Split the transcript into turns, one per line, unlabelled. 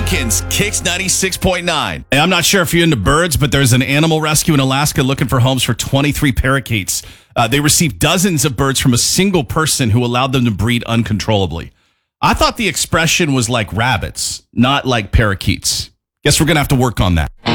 Wilkins, Kicks 96.9.
Hey, I'm not sure if you're into birds, but there's an animal rescue in Alaska looking for homes for 23 parakeets. They received dozens of birds from a single person who allowed them to breed uncontrollably. I thought the expression was like rabbits, not like parakeets. Guess we're going to have to work on that.